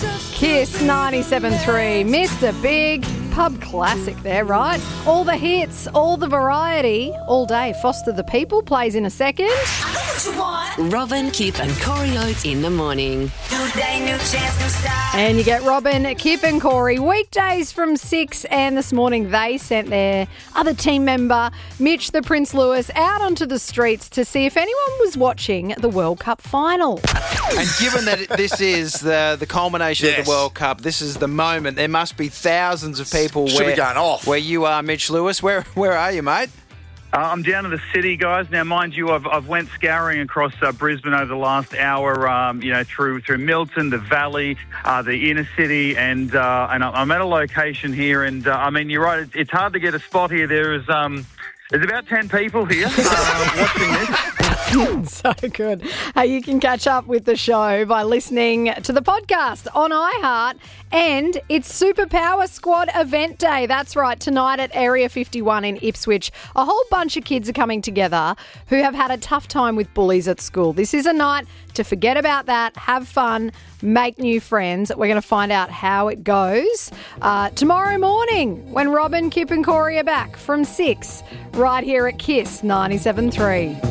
Kiss 97.3, Mr. Big. Pub classic there, right? All the hits, all the variety, all day. Foster the People plays in a second. I know what you want. Robin, Kip and Corey Oates in the morning. New day, new chance, new start. And you get Robin, Kip and Corey weekdays from 6, and this morning they sent their other team member, Mitch the Prince Lewis, out onto the streets to see if anyone was watching the World Cup final. And given that this is the culmination of Yes. the World Cup, this is the moment. There must be thousands of people Should be going off. where you are, Mitch Lewis. Where are you, mate? I'm down in the city, guys. Now, mind you, I've went scouring across Brisbane over the last hour. Through Milton, the Valley, the inner city, and I'm at a location here. And you're right. It's hard to get a spot here. There's about 10 people here watching this. So good. You can catch up with the show by listening to the podcast on iHeart, and it's Superpower Squad event day. That's right, tonight at Area 51 in Ipswich. A whole bunch of kids are coming together who have had a tough time with bullies at school. This is a night to forget about that, have fun, make new friends. We're going to find out how it goes tomorrow morning when Robin, Kip and Corey are back from 6 right here at Kiss 97.3.